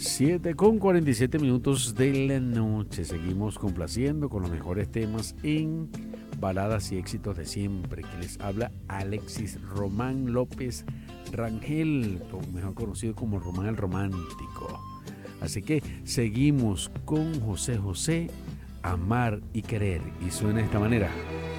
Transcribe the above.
7:47 de la noche. Seguimos complaciendo con los mejores temas en baladas y éxitos de siempre. Que les habla Alexis Román López Rangel, mejor conocido como Román el Romántico. Así que seguimos con José José, Amar y Querer. Y suena de esta manera.